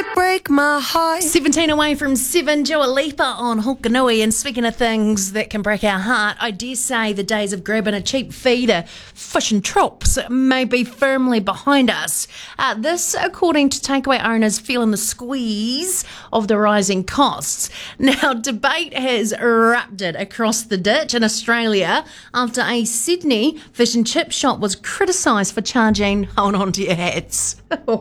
would break my heart. 17 away from 7, Dua Lipa on Hokanui. And speaking of things that can break our heart, I dare say the days of grabbing a cheap feeder, fish and chops, may be firmly behind us. This, according to takeaway owners, feeling the squeeze of the rising costs. Now, debate has erupted across the ditch in Australia after a Sydney fish and chip shop was criticised for charging, hold on to your hats,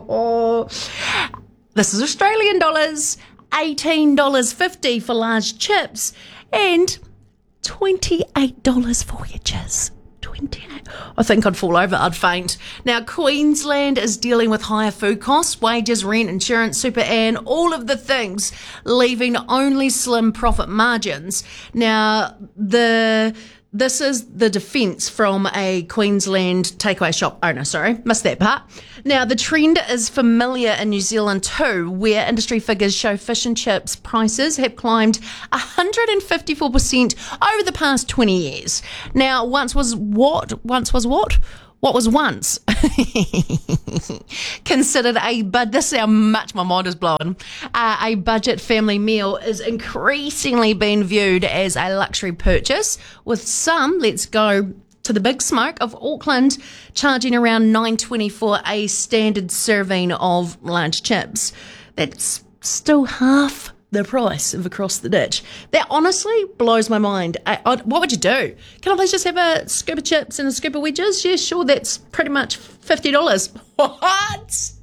this is Australian dollars, $18.50 for large chips and $28 for wedges. 28. I think I'd fall over, I'd faint. Now, Queensland is dealing with higher food costs, wages, rent, insurance, super and all of the things, leaving only slim profit margins. Now, this is the defence from a Queensland takeaway shop owner. Sorry, missed that part. Now, the trend is familiar in New Zealand too, where industry figures show fish and chips prices have climbed 154% over the past 20 years. Now, once was what? What was once considered this is how much my mind is blowing, a budget family meal is increasingly being viewed as a luxury purchase, with some, let's go to the big smoke of Auckland, charging around $9.20 for a standard serving of large chips. That's still half the price of across the ditch. That honestly blows my mind. What would you do? Can I please just have a scoop of chips and a scoop of wedges? Yeah, sure, that's pretty much $50. What?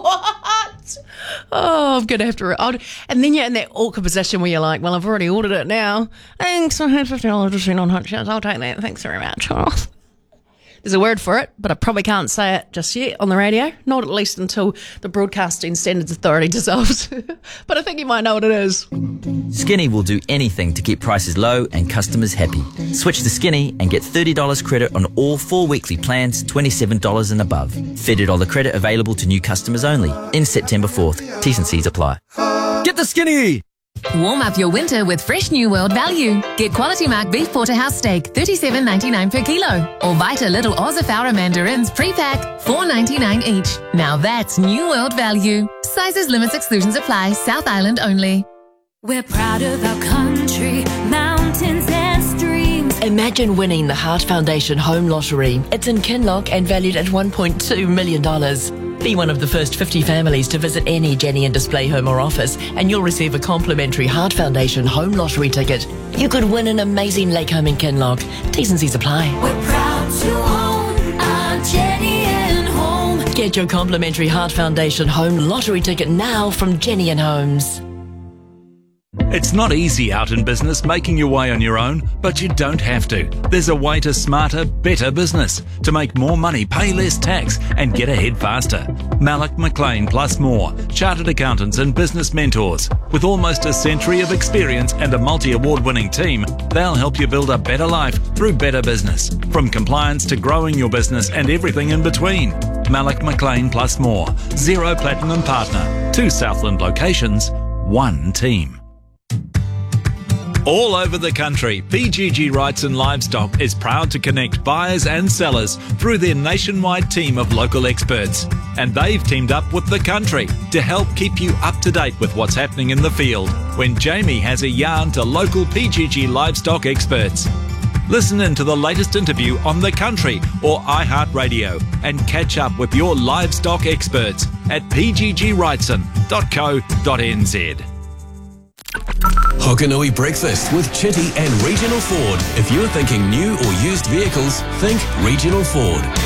Oh, I'm going to have to... And then you're in that awkward position where you're like, well, I've already ordered it now. Thanks, I had $50 to spend on hot chips. I'll take that. Thanks very much. There's a word for it, but I probably can't say it just yet on the radio, not at least until the Broadcasting Standards Authority dissolves. But I think you might know what it is. Skinny will do anything to keep prices low and customers happy. Switch to Skinny and get $30 credit on all 4 weekly plans, $27 and above. $30 credit available to new customers only. In September 4th. T's and C's apply. Get the Skinny! Warm up your winter with fresh New World value. Get Quality Mark beef porterhouse steak, $37.99 per kilo. Or Vita Little Ozifarra mandarins pre-pack, $4.99 each. Now that's New World value. Sizes, limits, exclusions apply. South Island only. We're proud of our country, mountains and streams. Imagine winning the Heart Foundation Home Lottery. It's in Kinloch and valued at $1.2 million. Be one of the first 50 families to visit any Jenny and Display home or office, and you'll receive a complimentary Heart Foundation Home Lottery ticket. You could win an amazing lake home in Kinloch. T's and C's apply. We're proud to own our Jenny and Home. Get your complimentary Heart Foundation Home Lottery ticket now from Jenny and Homes. It's not easy out in business making your way on your own, but you don't have to. There's a way to smarter, better business. To make more money, pay less tax and get ahead faster. Malloch McLean plus more. Chartered accountants and business mentors. With almost a century of experience and a multi-award winning team, they'll help you build a better life through better business. From compliance to growing your business and everything in between. Malloch McLean plus more. 0 Platinum Partner. 2 Southland locations. 1 team. All over the country, PGG Wrightson Livestock is proud to connect buyers and sellers through their nationwide team of local experts. And they've teamed up with The Country to help keep you up to date with what's happening in the field when Jamie has a yarn to local PGG livestock experts. Listen in to the latest interview on The Country or iHeartRadio and catch up with your livestock experts at pggwrightson.co.nz. Hokanui Breakfast with Chitty and Regional Ford. If you're thinking new or used vehicles, think Regional Ford.